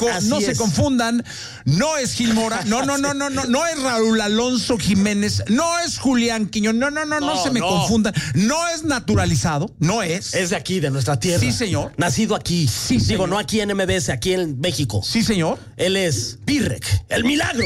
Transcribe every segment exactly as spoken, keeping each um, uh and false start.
no es. se confundan, no es Gil Mora, no, no, no, no, no, no es Raúl Alonso Jiménez, no es Julián Quiñón, no, no, no, no, no se me no. confundan, no es naturalizado, no es. Es de aquí, de nuestra tierra. Sí, señor. Nacido aquí. Sí, Digo, señor. no aquí en M B S, aquí en México. Sí, señor. Él es Virrek, el milagro.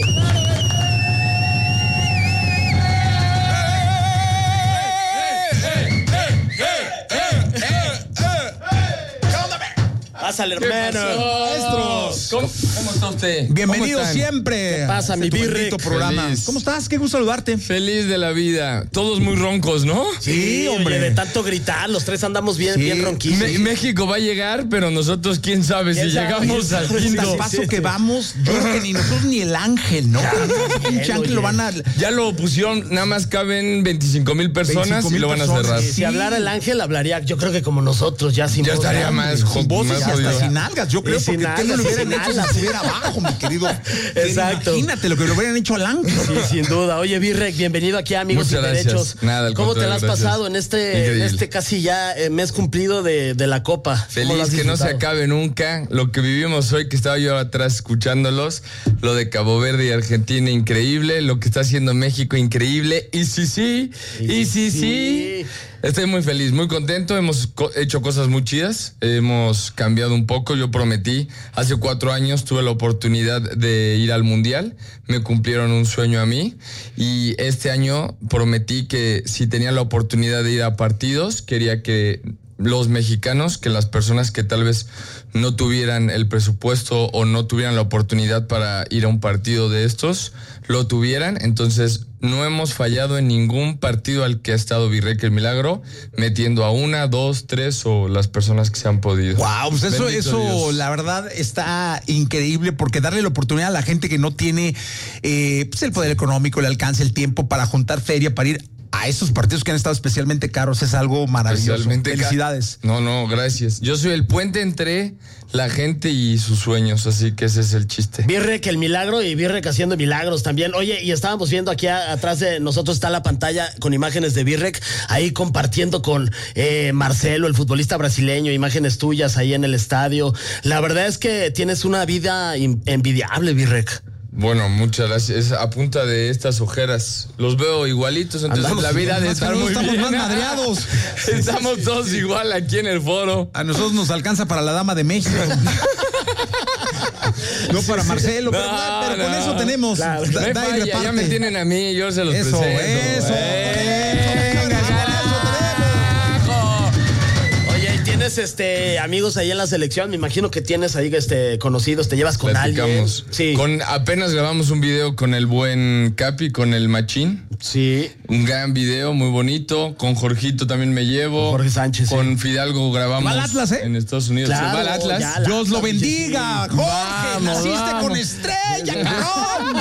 Pásale, hermano. Maestros. ¿Cómo, ¿Cómo está usted? Bienvenido ¿Cómo están? siempre. ¿Qué pasa, a mi este tu Virrek? bendito programa. Feliz. ¿Cómo estás? Qué gusto saludarte. Feliz de la vida. Todos muy roncos, ¿no? Sí, hombre. Oye, de tanto gritar, los tres andamos bien, Sí. bien ronquitos. Me- México va a llegar, pero nosotros quién sabe ¿Quién si sabe? llegamos al Al quinto. paso sí, sí. que vamos, yo creo que ni nosotros ni el ángel, ¿no? El pinche ángel oye. lo van a. Ya lo pusieron, nada más caben veinticinco mil personas 25,000 y lo van a cerrar. personas. Si Sí. hablara el ángel, hablaría, yo creo que como nosotros, ya sin Ya voz, estaría ¿no? más Sin jo- voces más y hasta jodido. sin algas, yo creo, Y sin porque ¿qué algas, lo hubieran sin hecho si alas. estuviera abajo, mi querido? Exacto. Imagínate lo que lo hubieran hecho al ángel. Sí, sin duda. Oye, Virrek, bienvenido aquí a Amigos Muchas Sin gracias. Derechos. Nada, al ¿Cómo te contrario, la has gracias. pasado en este, en Increíble. este casi ya eh, mes cumplido de, de la Copa? ¿Cómo lo Feliz has que no se disfrutado? acabe nunca. Lo que vivimos hoy, que estaba yo atrás escuchándolos, lo de Cabo Verde y Argentina, increíble. Lo que está haciendo México, increíble. Y sí, sí, y sí, sí. Estoy muy feliz, muy contento. Hemos co- hecho cosas muy chidas. Hemos cambiado un poco. Yo prometí, hace cuatro años tuve la oportunidad de ir al Mundial. Me cumplieron un sueño a mí. Y este año prometí que si tenía la oportunidad de ir a partidos, quería que los mexicanos, que las personas que tal vez no tuvieran el presupuesto o no tuvieran la oportunidad para ir a un partido de estos, lo tuvieran. Entonces, no hemos fallado en ningún partido al que ha estado Virrek el Milagro, metiendo a una, dos, tres o las personas que se han podido. Wow, pues eso, Bendito eso Dios. la verdad está increíble porque darle la oportunidad a la gente que no tiene eh, pues el poder económico, el alcance, el tiempo para juntar feria, para ir a esos partidos que han estado especialmente caros, es algo maravilloso. Especialmente ca- Felicidades. No, no, gracias. Yo soy el puente entre la gente y sus sueños, así que ese es el chiste. Virrek, el milagro, y Virrek haciendo milagros también. Oye, y estábamos viendo aquí a- atrás de nosotros está la pantalla con imágenes de Virrek, ahí compartiendo con eh, Marcelo, el futbolista brasileño, imágenes tuyas ahí en el estadio. La verdad es que tienes una vida in- envidiable, Virrek. Bueno, muchas gracias. Es a punta de estas ojeras. Los veo igualitos, entonces Andamos la vida de más estar que no muy estamos bien. más madreados. Estamos todos igual aquí en el foro. A nosotros nos alcanza para la Dama de México. No para Marcelo, pero, No, pero con no. eso tenemos. Claro. Da- No hay da y falla, reparte. ya me tienen a mí, yo se los Eso, presento. eso. Venga, carajo. Oye, ¿y tienes este amigos ahí en la selección? Me imagino que tienes ahí este conocidos, te llevas con alguien. Platicamos. Sí. Con, apenas grabamos un video con el buen Capi, con el Machín. Sí. Un gran video, muy bonito. Con Jorgito también me llevo. Con Jorge Sánchez, Con Fidalgo grabamos Va al Atlas, ¿eh? en Estados Unidos. Claro, Se va al Atlas. ya la- Dios lo Atlas, bendiga, sí. Jorge. Vamos, naciste vamos. con estrella, cabrón.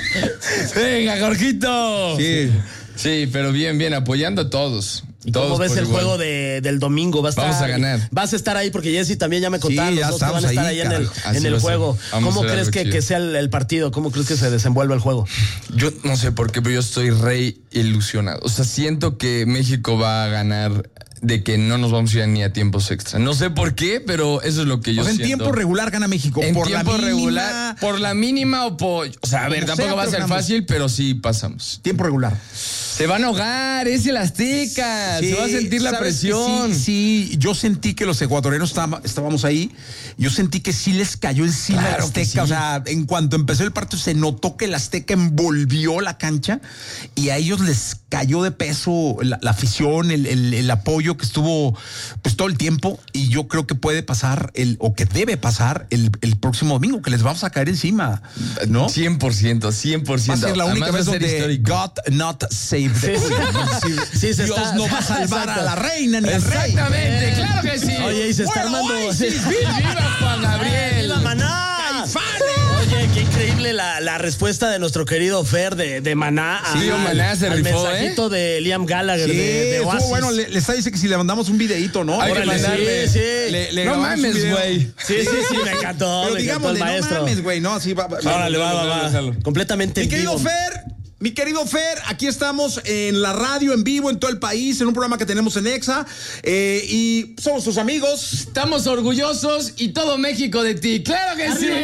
Venga, Jorgito. Sí. Sí, pero bien, bien, apoyando a todos. ¿Y todos cómo ves por el igual. juego de, del domingo? ¿Va a estar, Vamos a ganar. Vas a estar ahí porque Jessy también ya me contaron. Sí, ya los dos que van a estamos estar ahí, ahí, en el, carajo. Así en va el a ser. juego. Vamos ¿Cómo a hacer crees algo que, chido. que sea el, el partido? ¿Cómo crees que se desenvuelva el juego? Yo no sé por qué, pero yo estoy re ilusionado. O sea, siento que México va a ganar, de que no nos vamos a ir ni a tiempos extra. No sé por qué, pero eso es lo que yo O sea, en siento. tiempo regular gana México. En por tiempo la mínima, regular, por la mínima o por... O sea, a ver, Como tampoco sea, va a pero ser ganamos. fácil, pero sí pasamos. Tiempo regular. Se van a ahogar, es el Azteca. Sí, se va a sentir la ¿sabes que presión. Sí, sí, yo sentí que los ecuatorianos estábamos, estábamos ahí. Yo sentí que sí les cayó encima Claro el Azteca. que sí. O sea, en cuanto empezó el partido, se notó que el Azteca envolvió la cancha y a ellos les cayó de peso la, la afición, el, el, el apoyo que estuvo pues todo el tiempo. Y yo creo que puede pasar, el o que debe pasar el, el próximo domingo, que les vamos a caer encima, ¿no? cien por ciento, cien por Va a ciento. ser la única Además, vez va a ser donde histórico. God not save the Sí, queen. ¿no? Es decir, Sí, se Dios está- no va a salvar Exacto. a la reina ni al rey. Exactamente, claro que sí. Oye, y se está Bueno, armando. hoy sí, ¡Viva Juan Gabriel! ¡Viva Maná! Oye, qué increíble la, la respuesta de nuestro querido Fer de, de Maná a- Sí, al, Maná se al rifó, mensajito de Liam Gallagher Sí, de, de estuvo Oasis. bueno, le, le está diciendo que si le mandamos un videito, ¿no? Hay que Órale, mandarle. sí, sí. Le- le no grabamos un mames, video. güey. Sí, sí, sí, me encantó. Pero me encantó digámosle, el maestro. no mames, güey, no, así va. va- Órale, va, va, Déjalo, va. déjalo. Completamente Mi en querido vivo. Fer, mi querido Fer, aquí estamos en la radio, en vivo, en todo el país, en un programa que tenemos en Exa, eh, y somos tus amigos. Estamos orgullosos y todo México de ti. ¡Claro que sí!